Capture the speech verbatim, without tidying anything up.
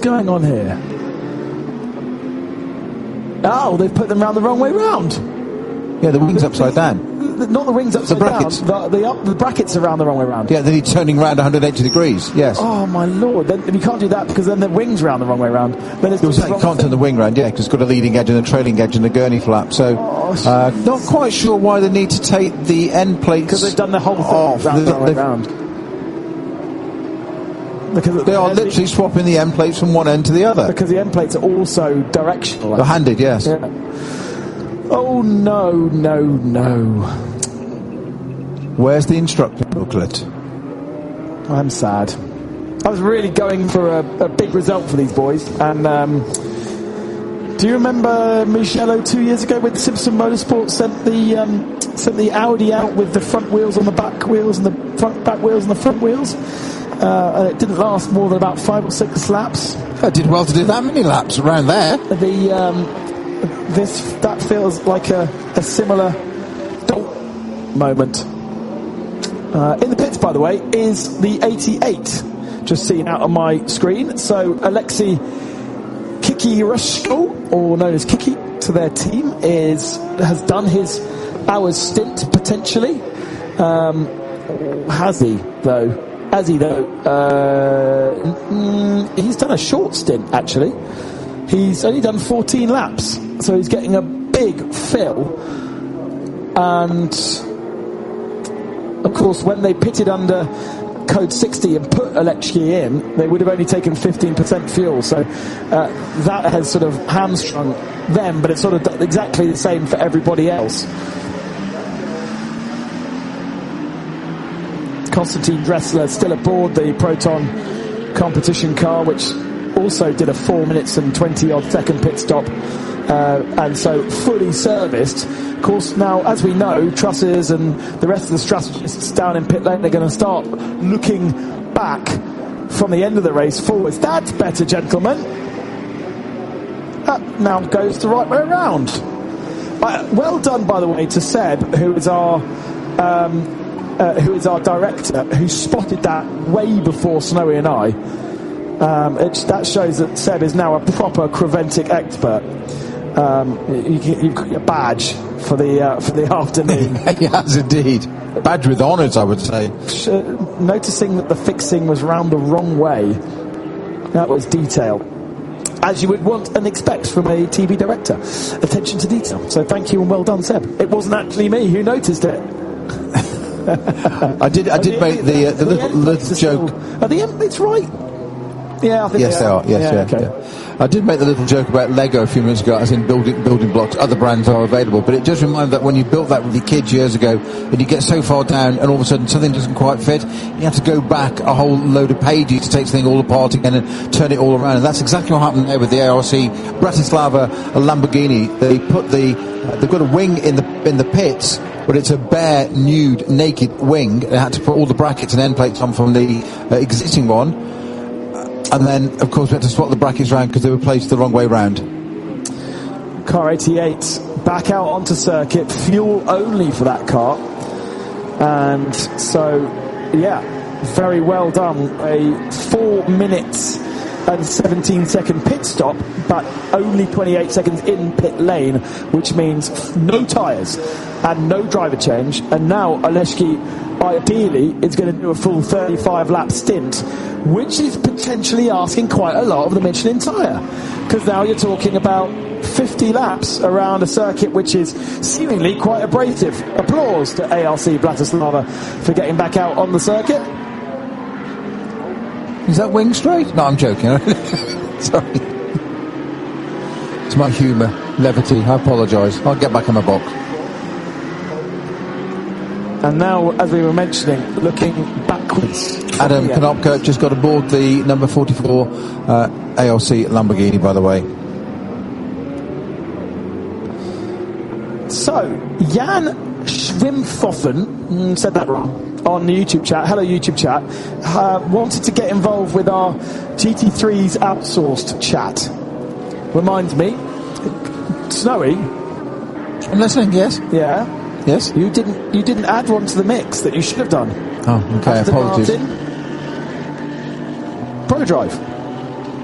going on here? Oh, they've put them round the wrong way round. Yeah, the wings upside down. The, not the wings upside the brackets. down. The, the, up, the brackets are round the wrong way round. Yeah, then he's turning round one hundred eighty degrees. Yes. Oh my lord! Then you can't do that because then the wings round the wrong way round. Then it's you can't thing. turn the wing round, yeah, because it's got a leading edge and a trailing edge and a gurney flap. So, oh, uh, not quite sure why they need to take the end plates because they've done the whole thing off. round the wrong way round. Because they are literally the, swapping the end plates from one end to the other. Because the end plates are also directional. They're handed, yes. Yeah. Oh no, no, no. Where's the instructor booklet? I'm sad. I was really going for a, a big result for these boys. And um, do you remember Mugello two years ago with Simpson Motorsport sent the um, sent the Audi out with the front wheels on the back wheels and the front back wheels on the front wheels? Uh, and it didn't last more than about five or six laps. I did well to do that many laps around there. The um, this that feels like a, a similar moment. Uh, in the pits, by the way, is the eighty-eight, just seen out on my screen. So Alexei Kikirushko, or known as Kiki to their team, is has done his hours stint potentially. Um, has he though? Has he though? Uh, mm, he's done a short stint actually. He's only done fourteen laps, so he's getting a big fill. And of course, when they pitted under code sixty and put Alexei in, they would have only taken fifteen percent fuel. So uh, that has sort of hamstrung them, but it's sort of exactly the same for everybody else. Konstantin Dressler still aboard the Proton competition car, which also did a four minutes and twenty odd second pit stop, uh, and so fully serviced. Of course, now as we know, Trusses and the rest of the strategists down in pit lane, they're going to start looking back from the end of the race forwards. That's better, gentlemen. That now goes the right way around. Uh, well done, by the way, to Seb, who is our um, uh, who is our director, who spotted that way before Snowy and I. Um, it, that shows that Seb is now a proper Creventic expert. Um, you, you've got your badge for the uh, for the afternoon. He has indeed. Badge with honours, I would say. Noticing that the fixing was round the wrong way. That was detail, as you would want and expect from a T V director. Attention to detail. So thank you and well done, Seb. It wasn't actually me who noticed it. I did. I did make the uh, the little, little joke. At the end, it's right. Yeah, I think yes, they are. they are. Yes, yeah. yeah, yeah, okay. yeah. I did make the little joke about Lego a few minutes ago, as in building building blocks. Other brands are available, but it does remind that when you built that with your kids years ago, and you get so far down, and all of a sudden something doesn't quite fit, you have to go back a whole load of pages to take something all apart again and turn it all around. And that's exactly what happened there with the A R C Bratislava Lamborghini. They put the uh, they've got a wing in the in the pits, but it's a bare, nude, naked wing. They had to put all the brackets and end plates on from the uh, existing one. And then, of course, we had to swap the brackets around because they were placed the wrong way round. Car eighty-eight back out onto circuit, fuel only for that car. And so, yeah, very well done. A four minutes and seventeen second pit stop, but only twenty-eight seconds in pit lane, which means no tyres and no driver change. And now Alexei ideally is going to do a full thirty-five lap stint, which is potentially asking quite a lot of the Michelin tyre, because now you're talking about fifty laps around a circuit which is seemingly quite abrasive. Applause to A R C Bratislava for getting back out on the circuit. Is that wing straight? No, I'm joking. Sorry. It's my humour, levity. I apologise. I'll get back in my box. And now, as we were mentioning, looking backwards. Adam Konopka just got aboard the number forty-four uh, A L C Lamborghini, by the way. So, Jan Schwimpfoffen, mm, said that wrong, on the YouTube chat, hello YouTube chat, uh, wanted to get involved with our G T three's outsourced chat. Reminds me, Snowy. I'm listening, yes. Yeah. Yes. You didn't you didn't add one to the mix that you should have done. Oh, okay, Aston apologies. Martin ProDrive.